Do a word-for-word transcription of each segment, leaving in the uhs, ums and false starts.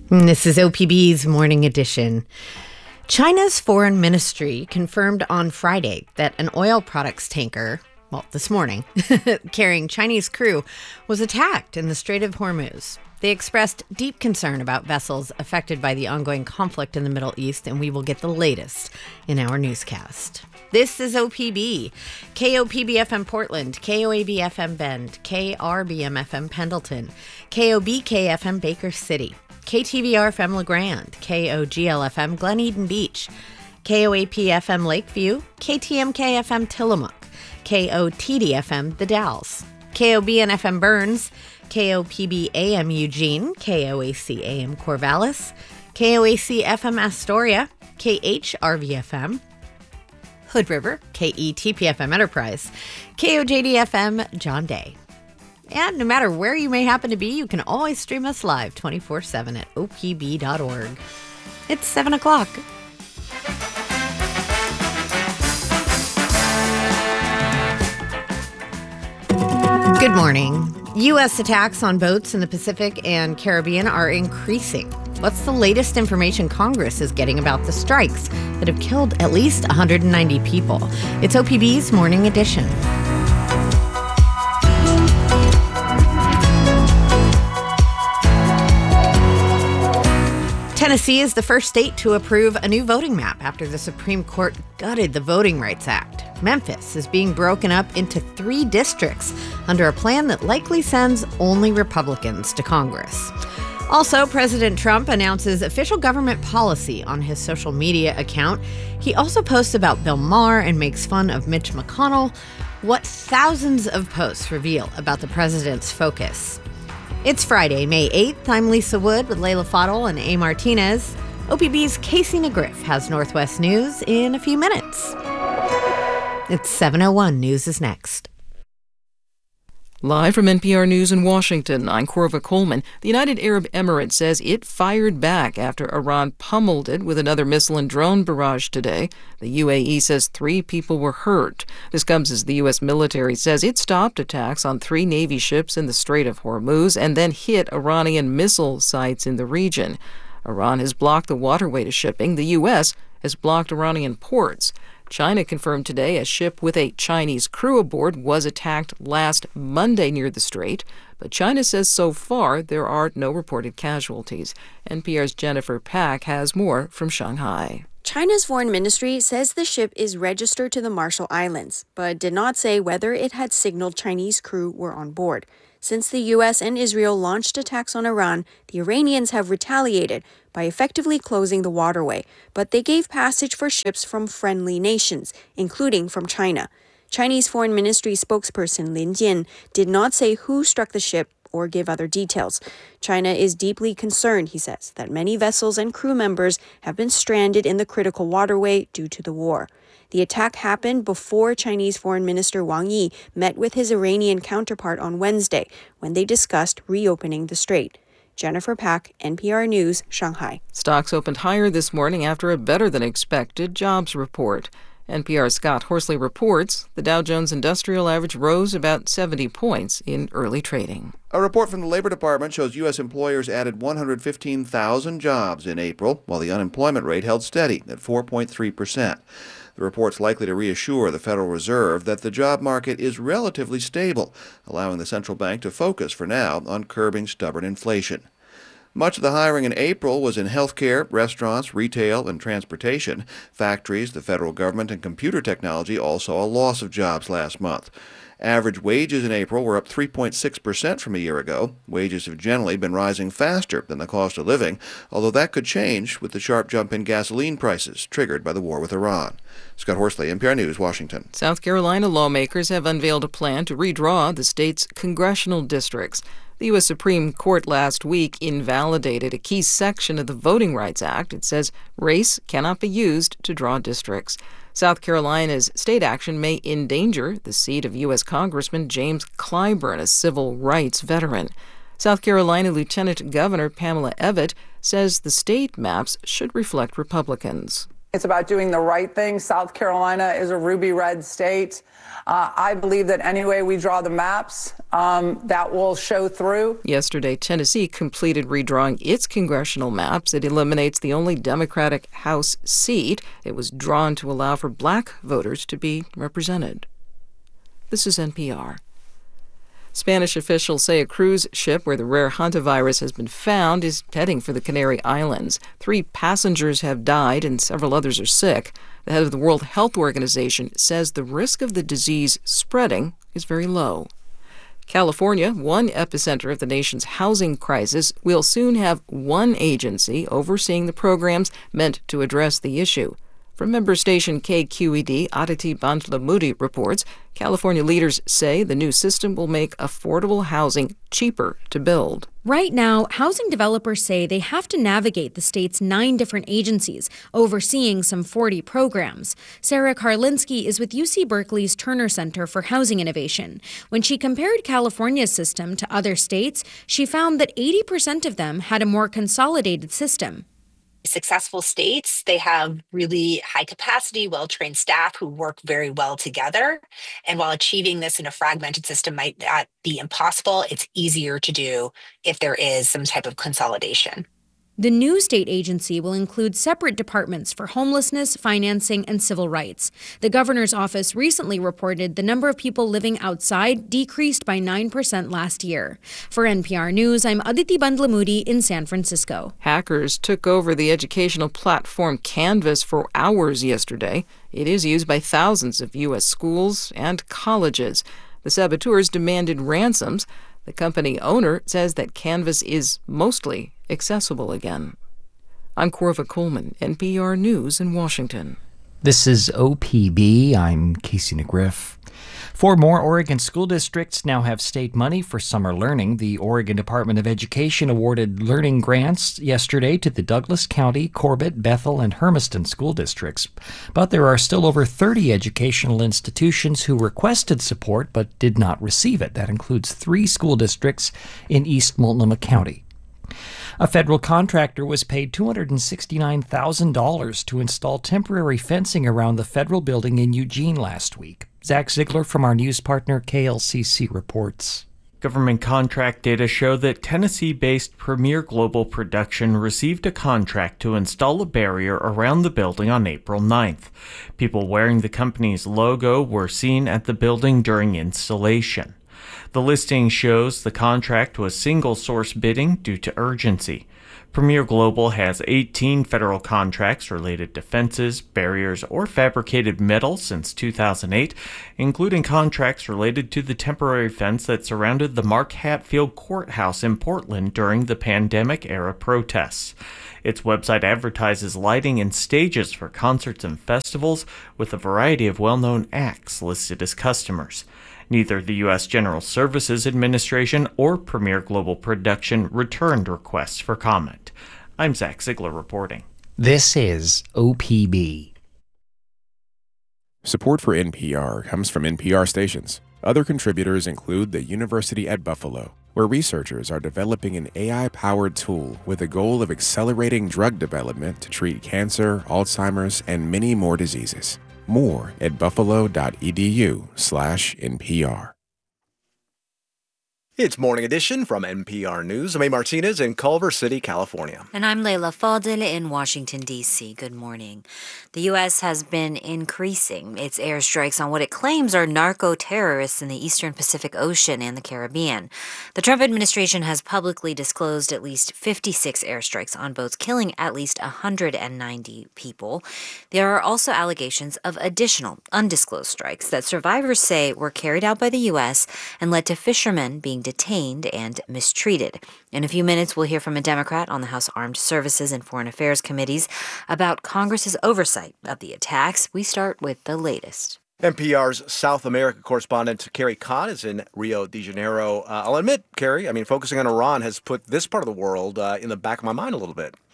This is O P B's Morning Edition. China's foreign ministry confirmed on Friday that an oil products tanker, well, this morning, carrying Chinese crew, was attacked in the Strait of Hormuz. They expressed deep concern about vessels affected by the ongoing conflict in the Middle East, and we will get the latest in our newscast. This is O P B, K O P B F M Portland, K O A B F M Bend, K R B M F M Pendleton, K O B K F M Baker City, K T V R F M LeGrand, K O G L F M Glen Eden Beach, K O A P F M Lakeview, K T M K F M Tillamook, K O T D F M The Dalles, K O B N F M Burns, K O P B A M Eugene, K O A C A M Corvallis, K O A C F M Astoria, K H R V F M Hood River, K E T P F M Enterprise, K O J D F M John Day. And no matter where you may happen to be, you can always stream us live twenty-four seven at O P B dot org. It's seven o'clock. Good morning. U S attacks on boats in the Pacific and Caribbean are increasing. What's the latest information Congress is getting about the strikes that have killed at least one hundred ninety people? It's O P B's Morning Edition. Tennessee is the first state to approve a new voting map after the Supreme Court gutted the Voting Rights Act. Memphis is being broken up into three districts under a plan that likely sends only Republicans to Congress. Also, President Trump announces official government policy on his social media account. He also posts about Bill Maher and makes fun of Mitch McConnell. What thousands of posts reveal about the president's focus. It's Friday, May eighth. I'm Lisa Wood with Layla Fadel and A. Martinez. O P B's Casey Negriff has Northwest News in a few minutes. It's seven oh one. News is next. Live from N P R News in Washington, I'm Corva Coleman. The United Arab Emirates says it fired back after Iran pummeled it with another missile and drone barrage today. The U A E says three people were hurt. This comes as the U S military says it stopped attacks on three Navy ships in the Strait of Hormuz and then hit Iranian missile sites in the region. Iran has blocked the waterway to shipping. The U S has blocked Iranian ports. China confirmed today a ship with a Chinese crew aboard was attacked last Monday near the strait, but China says so far there are no reported casualties. N P R's Jennifer Pack has more from Shanghai. China's foreign ministry says the ship is registered to the Marshall Islands, but did not say whether it had signaled Chinese crew were on board. Since the U S and Israel launched attacks on Iran, the Iranians have retaliated by effectively closing the waterway, but they gave passage for ships from friendly nations, including from China. Chinese Foreign Ministry spokesperson Lin Jian did not say who struck the ship or give other details. China is deeply concerned, he says, that many vessels and crew members have been stranded in the critical waterway due to the war. The attack happened before Chinese Foreign Minister Wang Yi met with his Iranian counterpart on Wednesday when they discussed reopening the strait. Jennifer Pack, N P R News, Shanghai. Stocks opened higher this morning after a better-than-expected jobs report. N P R's Scott Horsley reports the Dow Jones Industrial Average rose about seventy points in early trading. A report from the Labor Department shows U S employers added one hundred fifteen thousand jobs in April, while the unemployment rate held steady at four point three percent. The report's likely to reassure the Federal Reserve that the job market is relatively stable, allowing the central bank to focus for now on curbing stubborn inflation. Much of the hiring in April was in healthcare, restaurants, retail, and transportation. Factories, the federal government, and computer technology all saw a loss of jobs last month. Average wages in April were up three point six percent from a year ago. Wages have generally been rising faster than the cost of living, although that could change with the sharp jump in gasoline prices triggered by the war with Iran. Scott Horsley, N P R News, Washington. South Carolina lawmakers have unveiled a plan to redraw the state's congressional districts. The U S Supreme Court last week invalidated a key section of the Voting Rights Act. It says race cannot be used to draw districts. South Carolina's state action may endanger the seat of U S Congressman James Clyburn, a civil rights veteran. South Carolina Lieutenant Governor Pamela Evette says the state maps should reflect Republicans. It's about doing the right thing. South Carolina is a ruby red state. Uh, I believe that any way we draw the maps, um, that will show through. Yesterday, Tennessee completed redrawing its congressional maps. It eliminates the only Democratic House seat. It was drawn to allow for black voters to be represented. This is N P R. Spanish officials say a cruise ship where the rare hantavirus has been found is heading for the Canary Islands. Three passengers have died and several others are sick. The head of the World Health Organization says the risk of the disease spreading is very low. California, one epicenter of the nation's housing crisis, will soon have one agency overseeing the programs meant to address the issue. From member station K Q E D, Aditi Bandlamudi reports, California leaders say the new system will make affordable housing cheaper to build. Right now, housing developers say they have to navigate the state's nine different agencies, overseeing some forty programs. Sarah Karlinski is with U C Berkeley's Turner Center for Housing Innovation. When she compared California's system to other states, she found that eighty percent of them had a more consolidated system. Successful states, they have really high capacity, well-trained staff who work very well together. And while achieving this in a fragmented system might not be impossible, it's easier to do if there is some type of consolidation. The new state agency will include separate departments for homelessness, financing, and civil rights. The governor's office recently reported the number of people living outside decreased by nine percent last year. For N P R News, I'm Aditi Bandlamudi in San Francisco. Hackers took over the educational platform Canvas for hours yesterday. It is used by thousands of U S schools and colleges. The saboteurs demanded ransoms. The company owner says that Canvas is mostly accessible again. I'm Corva Coleman, N P R News in Washington. This is O P B. I'm Casey McGriff. Four more Oregon school districts now have state money for summer learning. The Oregon Department of Education awarded learning grants yesterday to the Douglas County, Corbett, Bethel, and Hermiston school districts. But there are still over thirty educational institutions who requested support but did not receive it. That includes three school districts in East Multnomah County. A federal contractor was paid two hundred sixty-nine thousand dollars to install temporary fencing around the federal building in Eugene last week. Zach Ziegler from our news partner K L C C reports. Government contract data show that Tennessee-based Premier Global Production received a contract to install a barrier around the building on April ninth. People wearing the company's logo were seen at the building during installation. The listing shows the contract was single-source bidding due to urgency. Premier Global has eighteen federal contracts related to fences, barriers, or fabricated metal since two thousand eight, including contracts related to the temporary fence that surrounded the Mark Hatfield Courthouse in Portland during the pandemic-era protests. Its website advertises lighting and stages for concerts and festivals, with a variety of well-known acts listed as customers. Neither the U S General Services Administration or Premier Global Production returned requests for comment. I'm Zach Ziegler reporting. This is O P B. Support for N P R comes from N P R stations. Other contributors include the University at Buffalo, where researchers are developing an A I-powered tool with the goal of accelerating drug development to treat cancer, Alzheimer's, and many more diseases. More at buffalo.edu slash NPR. It's Morning Edition from N P R News. I'm A. Martinez in Culver City, California. And I'm Leila Fadel in Washington, D C. Good morning. The U S has been increasing its airstrikes on what it claims are narco-terrorists in the Eastern Pacific Ocean and the Caribbean. The Trump administration has publicly disclosed at least fifty-six airstrikes on boats, killing at least one hundred ninety people. There are also allegations of additional undisclosed strikes that survivors say were carried out by the U S and led to fishermen being detained and mistreated. In a few minutes, we'll hear from a Democrat on the House Armed Services and Foreign Affairs Committees about Congress's oversight of the attacks. We start with the latest. N P R's South America correspondent Carrie Kahn is in Rio de Janeiro. Uh, I'll admit, Carrie, I mean, focusing on Iran has put this part of the world uh, in the back of my mind a little bit.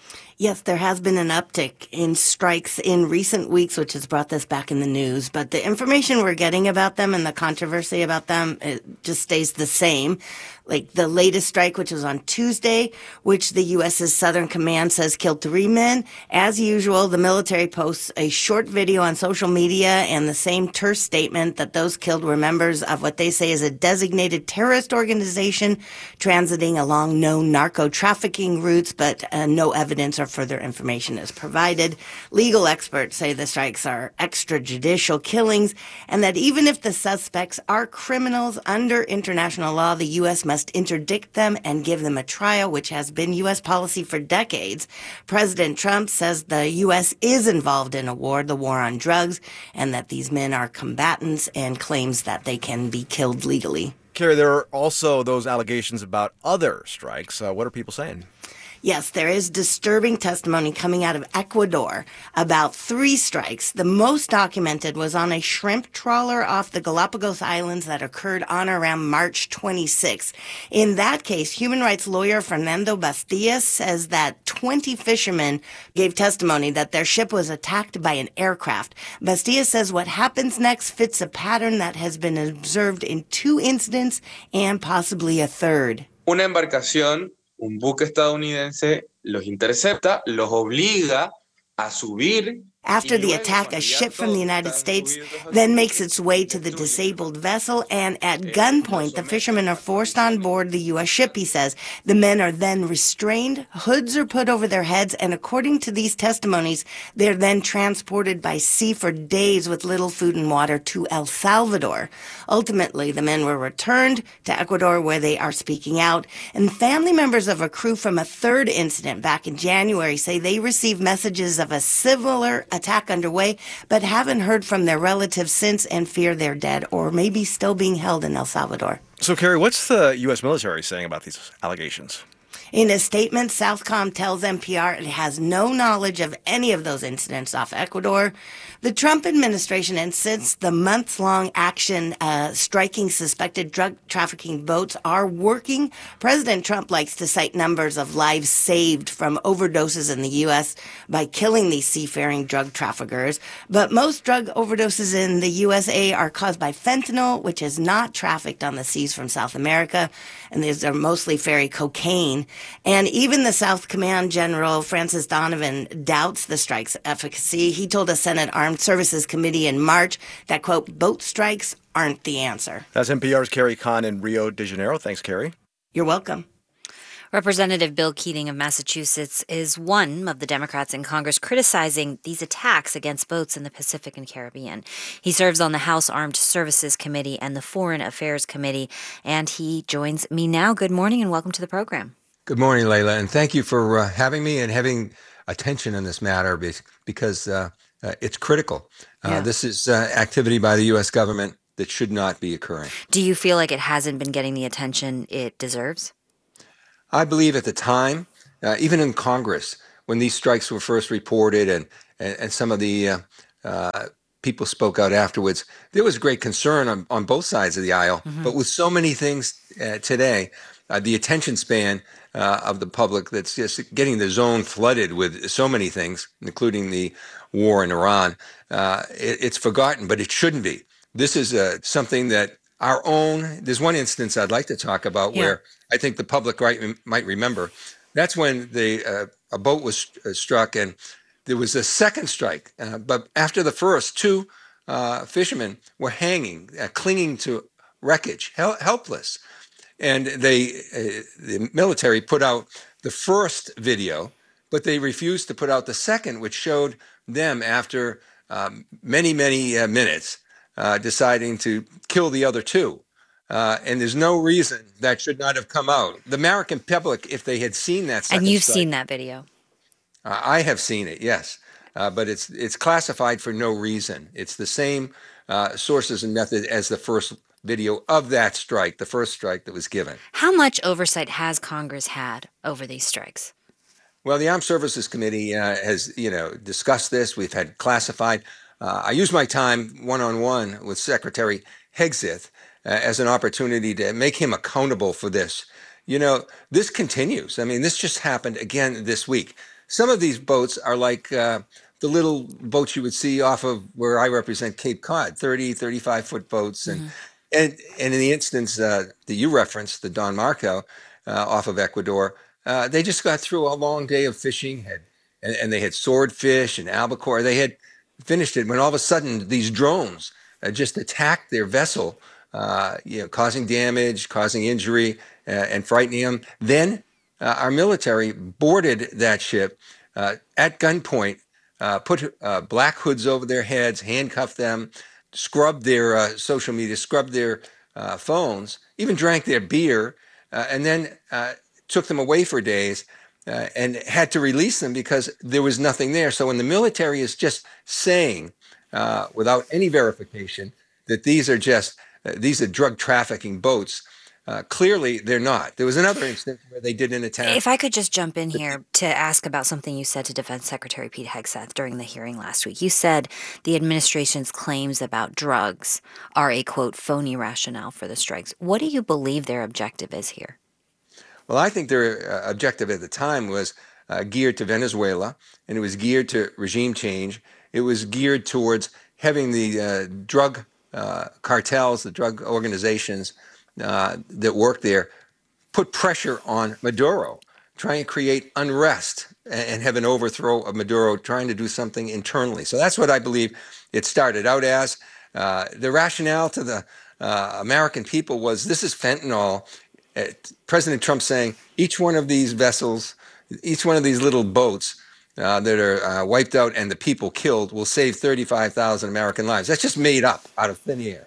Yes, there has been an uptick in strikes in recent weeks, which has brought this back in the news. But the information we're getting about them and the controversy about them, it just stays the same. Like the latest strike, which was on Tuesday, which the U S's Southern Command says killed three men. As usual, the military posts a short video on social media and the same terse statement that those killed were members of what they say is a designated terrorist organization transiting along known narco-trafficking routes, but uh, no evidence or further information is provided. Legal experts say the strikes are extrajudicial killings and that even if the suspects are criminals under international law, the U S must interdict them and give them a trial, which has been U S policy for decades. President Trump says the U S is involved in a war, the war on drugs, and that these men are combatants and claims that they can be killed legally. Carrie, there are also those allegations about other strikes. Uh, what are people saying? Yes, there is disturbing testimony coming out of Ecuador about three strikes. The most documented was on a shrimp trawler off the Galapagos Islands that occurred on or around March twenty-sixth. In that case, human rights lawyer Fernando Bastia says that twenty fishermen gave testimony that their ship was attacked by an aircraft. Bastia says what happens next fits a pattern that has been observed in two incidents and possibly a third. Una embarcación, un buque estadounidense, los intercepta, los obliga a subir. After the attack, a ship from the United States then makes its way to the disabled vessel, and at gunpoint, the fishermen are forced on board the U S ship, he says. The men are then restrained, hoods are put over their heads, and according to these testimonies, they're then transported by sea for days with little food and water to El Salvador. Ultimately, the men were returned to Ecuador, where they are speaking out, and family members of a crew from a third incident back in January say they received messages of a similar attack underway, but haven't heard from their relatives since and fear they're dead or maybe still being held in El Salvador. So, Carrie, what's the U S military saying about these allegations? In a statement, Southcom tells N P R it has no knowledge of any of those incidents off Ecuador. The Trump administration insists the months-long action uh, striking suspected drug trafficking boats are working. President Trump likes to cite numbers of lives saved from overdoses in the U S by killing these seafaring drug traffickers. But most drug overdoses in the U S A are caused by fentanyl, which is not trafficked on the seas from South America. And these are mostly ferry cocaine. And even the South Command General, Francis Donovan, doubts the strike's efficacy. He told a Senate Armed Services Committee in March that, quote, boat strikes aren't the answer. That's N P R's Carrie Kahn in Rio de Janeiro. Thanks, Carrie. You're welcome. Representative Bill Keating of Massachusetts is one of the Democrats in Congress criticizing these attacks against boats in the Pacific and Caribbean. He serves on the House Armed Services Committee and the Foreign Affairs Committee, and he joins me now. Good morning and welcome to the program. Good morning, Layla, and thank you for uh, having me and having attention in this matter because uh, uh, it's critical. Uh, yeah. This is uh, activity by the U S government that should not be occurring. Do you feel like it hasn't been getting the attention it deserves? I believe at the time, uh, even in Congress, when these strikes were first reported and, and, and some of the uh, uh, people spoke out afterwards, there was great concern on, on both sides of the aisle. Mm-hmm. But with so many things uh, today, uh, the attention span uh, of the public that's just getting the zone flooded with so many things, including the war in Iran, uh, it, it's forgotten, but it shouldn't be. This is uh, something that our own, there's one instance I'd like to talk about yeah. where I think the public right, might remember. That's when the uh, a boat was uh, struck and there was a second strike. Uh, but after the first, two uh, fishermen were hanging, uh, clinging to wreckage, hel- helpless. And they, uh, the military put out the first video, but they refused to put out the second, which showed them after um, many, many uh, minutes uh, deciding to kill the other two. Uh, and there's no reason that should not have come out. The American public, if they had seen that second And you've strike, seen that video. Uh, I have seen it, yes. Uh, but it's it's classified for no reason. It's the same uh, sources and method as the first video of that strike, the first strike that was given. How much oversight has Congress had over these strikes? Well, the Armed Services Committee uh, has, you know, discussed this. We've had classified. Uh, I used my time one-on-one with Secretary Hegseth uh, as an opportunity to make him accountable for this. You know, this continues. I mean, this just happened again this week. some of these boats are like uh, the little boats you would see off of where I represent Cape Cod, thirty, thirty-five foot boats. And, and, and in the instance uh, that you referenced, the Don Marco uh, off of Ecuador, uh, they just got through a long day of fishing, had, and, and they had swordfish and albacore. They had finished it when all of a sudden these drones uh, just attacked their vessel, uh, you know, causing damage, causing injury, uh, and frightening them. Then uh, our military boarded that ship uh, at gunpoint, uh, put uh, black hoods over their heads, handcuffed them, scrubbed their uh, social media, scrubbed their uh, phones, even drank their beer, uh, and then uh, took them away for days. Uh, and had to release them because there was nothing there. So when the military is just saying, uh, without any verification, that these are just uh, these are drug trafficking boats, uh, clearly they're not. There was another instance where they did an attack. If I could just jump in here to ask about something you said to Defense Secretary Pete Hegseth during the hearing last week. You said the administration's claims about drugs are a, quote, phony rationale for the strikes. What do you believe their objective is here? Well, I think their uh, objective at the time was uh, geared to Venezuela, and it was geared to regime change. It was geared towards having the uh, drug uh, cartels, the drug organizations uh, that work there, put pressure on Maduro, trying to create unrest and, and have an overthrow of Maduro, trying to do something internally. So that's what I believe it started out as. Uh, the rationale to the uh, American people was this is fentanyl. Uh, President Trump saying each one of these vessels, each one of these little boats uh, that are uh, wiped out and the people killed will save thirty-five thousand American lives. That's just made up out of thin air.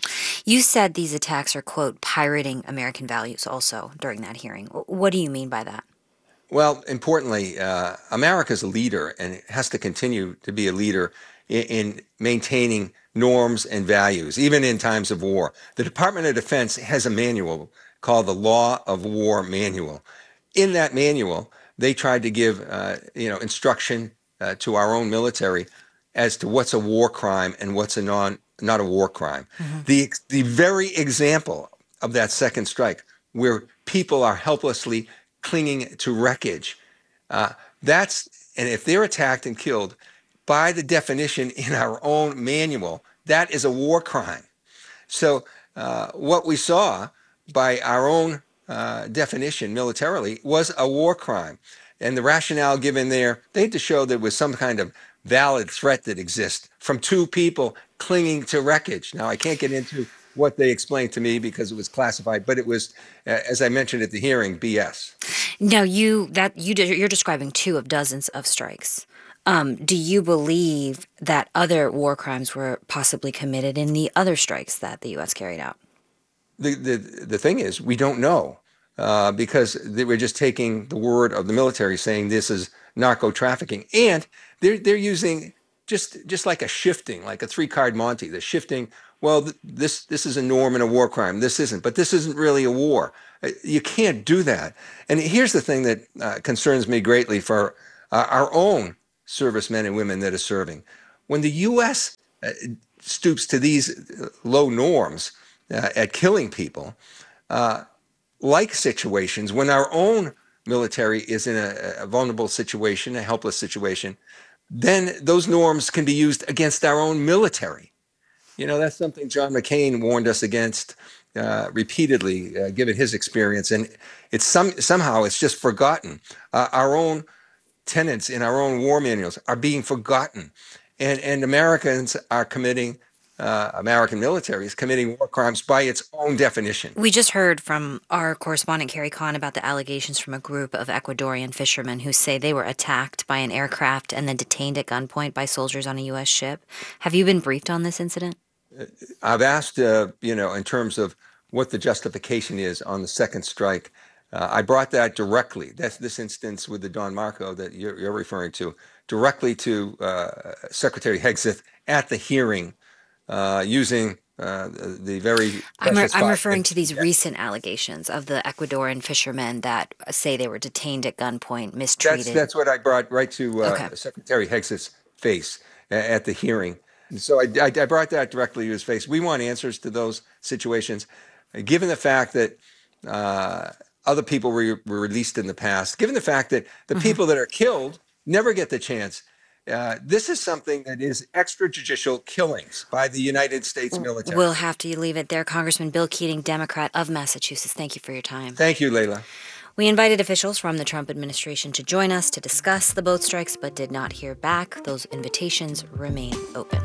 You said these attacks are, quote, pirating American values also during that hearing. What do you mean by that? Well, importantly, uh, America's a leader and it has to continue to be a leader in, in maintaining norms and values, even in times of war. The Department of Defense has a manual called the Law of War Manual. In that manual, they tried to give uh, you know instruction uh, to our own military as to what's a war crime and what's a non not a war crime. Mm-hmm. The the very example of that second strike, where people are helplessly clinging to wreckage, uh, that's and if they're attacked and killed, by the definition in our own manual, that is a war crime. So uh, what we saw by our own uh, definition militarily was a war crime. And the rationale given there, they had to show there was some kind of valid threat that exists from two people clinging to wreckage. Now, I can't get into what they explained to me because it was classified, but it was, uh, as I mentioned at the hearing, B S. Now, you that you you're describing two of dozens of strikes. Um, do you believe that other war crimes were possibly committed in the other strikes that the U S carried out? The, the the thing is, we don't know uh, because they were just taking the word of the military saying this is narco trafficking, and they're they're using just just like a shifting, like a three card Monte. They're shifting. Well, th- this this is a norm in a war crime. This isn't, but this isn't really a war. You can't do that. And here's the thing that uh, concerns me greatly for uh, our own servicemen and women that are serving. When the U S uh, stoops to these low norms uh, at killing people, uh, like situations when our own military is in a, a vulnerable situation, a helpless situation, then those norms can be used against our own military. You know, that's something John McCain warned us against uh, repeatedly, uh, given his experience. And it's some somehow it's just forgotten. Uh, our own tenets in our own war manuals are being forgotten. And, and Americans are committing, uh, American military is committing war crimes by its own definition. We just heard from our correspondent, Carrie Kahn, about the allegations from a group of Ecuadorian fishermen who say they were attacked by an aircraft and then detained at gunpoint by soldiers on a U S ship. Have you been briefed on this incident? I've asked, uh, you know, in terms of what the justification is on the second strike. Uh, I brought that directly, that's this instance with the Don Marco that you're, you're referring to, directly to uh, Secretary Hegseth at the hearing uh, using uh, the, the very... I'm, re- I'm referring to these recent allegations of the Ecuadorian fishermen that say they were detained at gunpoint, mistreated. That's, that's what I brought right to uh, okay. Secretary Hegseth's face at the hearing. So I, I, I brought that directly to his face. We want answers to those situations. Given the fact that uh, other people were, were released in the past, given the fact that the mm-hmm. people that are killed never get the chance. Uh, this is something that is extrajudicial killings by the United States military. We'll have to leave it there. Congressman Bill Keating, Democrat of Massachusetts. Thank you for your time. Thank you, Layla. We invited officials from the Trump administration to join us to discuss the boat strikes, but did not hear back. Those invitations remain open.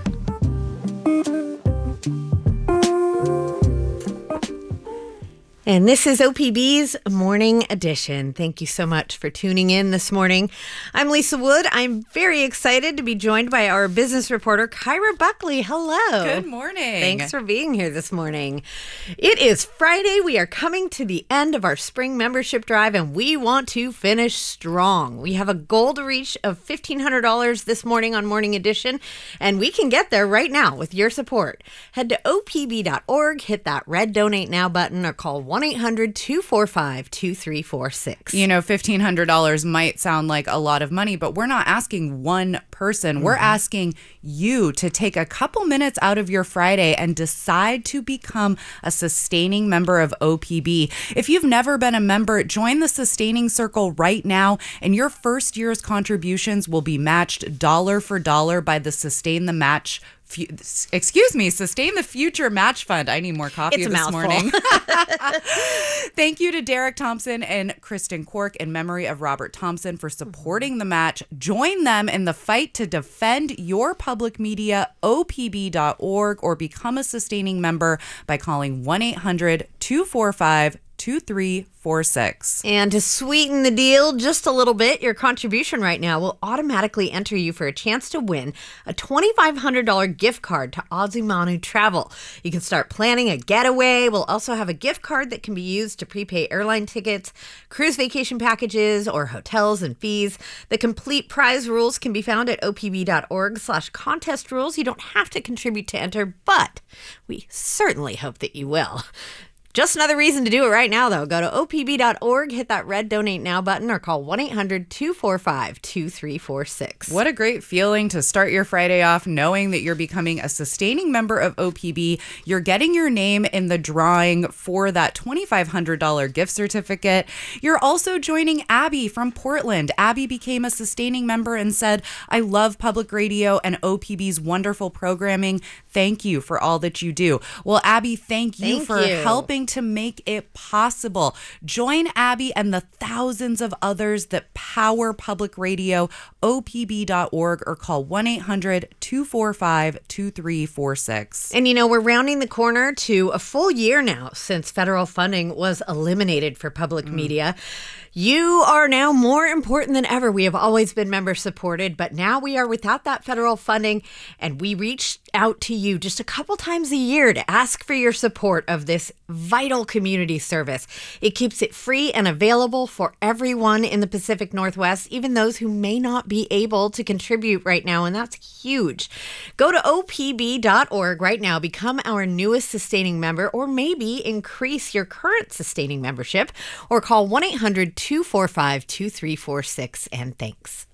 And this is O P B's Morning Edition. Thank you so much for tuning in this morning. I'm Lisa Wood. I'm very excited to be joined by our business reporter, Kyra Buckley. Hello. Good morning. Thanks for being here this morning. It is Friday. We are coming to the end of our spring membership drive, and we want to finish strong. We have a goal to reach of fifteen hundred dollars this morning on Morning Edition, and we can get there right now with your support. Head to O P B dot org, hit that red Donate Now button, or call one eight hundred two four five two three four six. You know, fifteen hundred dollars might sound like a lot of money, but we're not asking one person. Mm-hmm. We're asking you to take a couple minutes out of your Friday and decide to become a sustaining member of O P B. If you've never been a member, join the Sustaining Circle right now, and your first year's contributions will be matched dollar for dollar by the Sustain the Match Excuse me, Sustain the Future Match Fund. I need more coffee it's a this mouthful. morning. Thank you to Derek Thompson and Kristen Cork in memory of Robert Thompson for supporting the match. Join them in the fight to defend your public media, O P B dot org, or become a sustaining member by calling one eight hundred two four five two three four six. And to sweeten the deal just a little bit, your contribution right now will automatically enter you for a chance to win a twenty-five hundred dollars gift card to Ozumanu Travel. You can start planning a getaway. We'll also have a gift card that can be used to prepay airline tickets, cruise vacation packages, or hotels and fees. The complete prize rules can be found at O P B dot org slash contest rules. You don't have to contribute to enter, but we certainly hope that you will. Just another reason to do it right now, though. Go to O P B dot org, hit that red Donate Now button, or call one eight hundred two four five two three four six. What a great feeling to start your Friday off knowing that you're becoming a sustaining member of O P B. You're getting your name in the drawing for that twenty-five hundred dollars gift certificate. You're also joining Abby from Portland. Abby became a sustaining member and said, I love public radio and O P B's wonderful programming. Thank you for all that you do. Well, Abby, thank you thank for you. helping to make it possible. Join Abby and the thousands of others that power public radio, O P B dot org, or call one eight hundred two four five two three four six. And you know, we're rounding the corner to a full year now since federal funding was eliminated for public mm. media. You are now more important than ever. We have always been member supported, but now we are without that federal funding, and we reached out to you just a couple times a year to ask for your support of this vital community service. It keeps it free and available for everyone in the Pacific Northwest, even those who may not be able to contribute right now, and that's huge. Go to O P B dot org right now, become our newest sustaining member, or maybe increase your current sustaining membership, or call one eight hundred two four five two three four six, and thanks.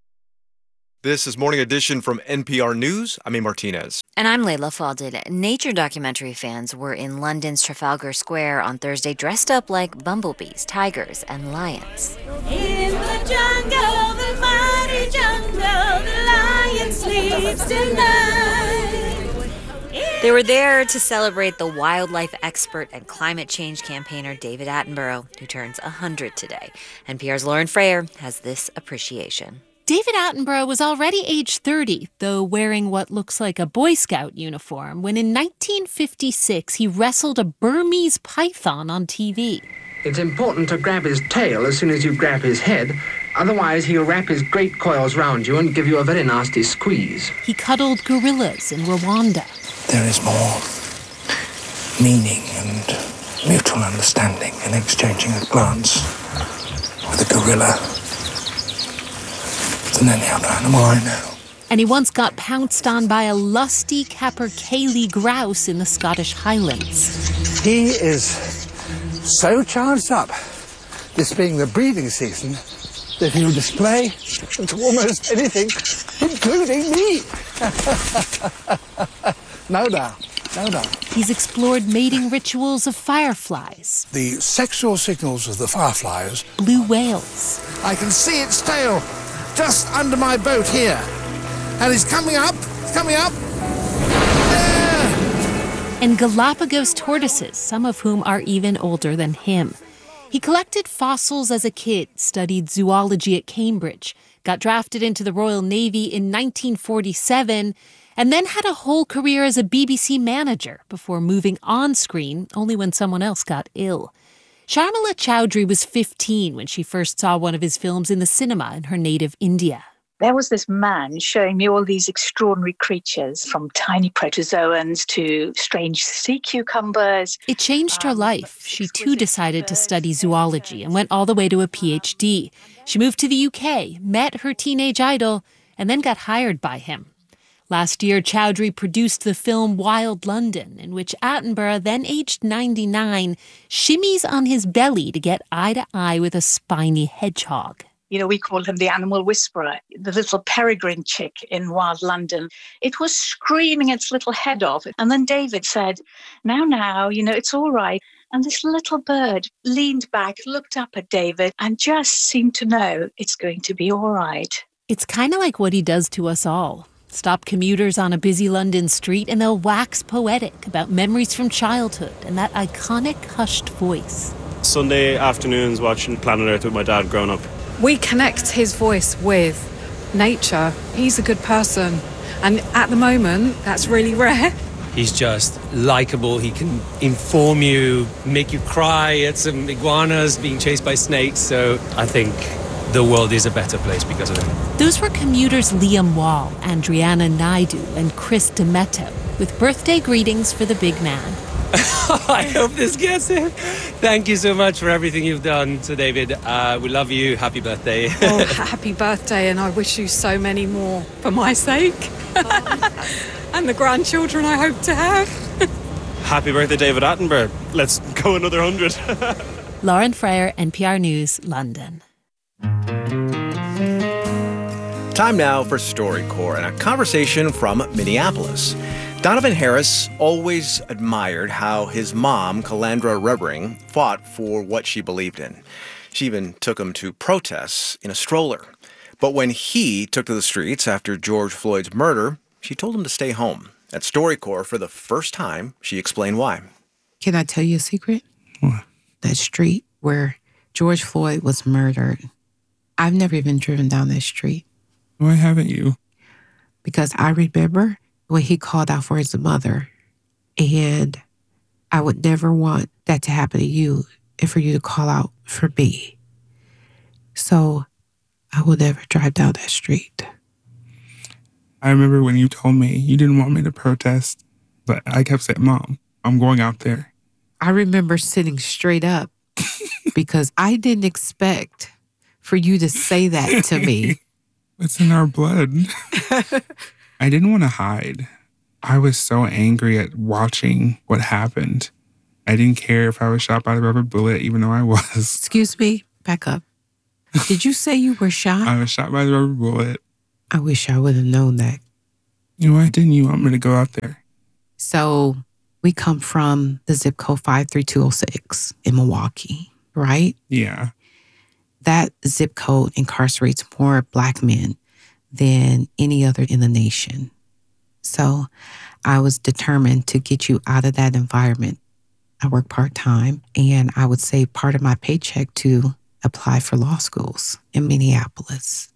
This is Morning Edition from N P R News. I'm A. Martinez. And I'm Layla Falded. Nature documentary fans were in London's Trafalgar Square on Thursday dressed up like bumblebees, tigers, and lions. In the jungle, the mighty jungle, the lion sleeps tonight. They were there to celebrate the wildlife expert and climate change campaigner David Attenborough, who turns one hundred today. N P R's Lauren Frayer has this appreciation. David Attenborough was already age thirty, though wearing what looks like a Boy Scout uniform, when in nineteen fifty-six he wrestled a Burmese python on T V. It's important to grab his tail as soon as you grab his head. Otherwise, he'll wrap his great coils round you and give you a very nasty squeeze. He cuddled gorillas in Rwanda. There is more meaning and mutual understanding in exchanging a glance with a gorilla than any other animal I know. And he once got pounced on by a lusty capercaillie grouse in the Scottish Highlands. He is so charged up, this being the breeding season, that he'll display to almost anything, including me. No doubt, no doubt. He's explored mating rituals of fireflies. The sexual signals of the fireflies. Blue whales. I can see its tail. just under my boat here. And he's coming up, he's coming up. And Galapagos tortoises, some of whom are even older than him. He collected fossils as a kid, studied zoology at Cambridge, got drafted into the Royal Navy in nineteen forty-seven, and then had a whole career as a B B C manager before moving on screen only when someone else got ill. Sharmila Chowdhury was fifteen when she first saw one of his films in the cinema in her native India. There was this man showing me all these extraordinary creatures, from tiny protozoans to strange sea cucumbers. It changed her life. She too decided to study zoology and went all the way to a P H D. She moved to the U K, met her teenage idol, and then got hired by him. Last year, Chowdhury produced the film Wild London, in which Attenborough, then aged ninety-nine, shimmies on his belly to get eye to eye with a spiny hedgehog. You know, we call him the animal whisperer, the little peregrine chick in Wild London. It was screaming its little head off. And then David said, now, now, you know, it's all right. And this little bird leaned back, looked up at David, and just seemed to know it's going to be all right. It's kind of like what he does to us all. Stop commuters on a busy London street and they'll wax poetic about memories from childhood and that iconic hushed voice. Sunday afternoons watching Planet Earth with my dad growing up. We connect his voice with nature. He's a good person. And at the moment, that's really rare. He's just likable. He can inform you, make you cry at some iguanas being chased by snakes. So I think the world is a better place because of him. Those were commuters Liam Wall, Andriana Naidu, and Chris Demetto, with birthday greetings for the big man. I hope this gets him. Thank you so much for everything you've done to David. Uh, we love you. Happy birthday. Oh, happy birthday, and I wish you so many more for my sake. And the grandchildren I hope to have. Happy birthday, David Attenborough. Let's go another hundred. Lauren Frere, N P R News, London. Time now for StoryCorps and a conversation from Minneapolis. Donovan Harris always admired how his mom, Calandra Revering, fought for what she believed in. She even took him to protests in a stroller. But when he took to the streets after George Floyd's murder, she told him to stay home. At StoryCorps, for the first time, she explained why. Can I tell you a secret? What? That street where George Floyd was murdered, I've never even driven down that street. Why haven't you? Because I remember when he called out for his mother, and I would never want that to happen to you and for you to call out for me. So I will never drive down that street. I remember when you told me you didn't want me to protest, but I kept saying, Mom, I'm going out there. I remember sitting straight up because I didn't expect for you to say that to me. It's in our blood. I didn't want to hide. I was so angry at watching what happened. I didn't care if I was shot by a rubber bullet, even though I was. Excuse me, back up. Did you say you were shot? I was shot by the rubber bullet. I wish I would have known that. You know, why didn't you want me to go out there? So we come from the zip code five three two oh six in Milwaukee, right? Yeah. That zip code incarcerates more Black men than any other in the nation. So I was determined to get you out of that environment. I work part-time, and I would save part of my paycheck to apply for law schools in Minneapolis.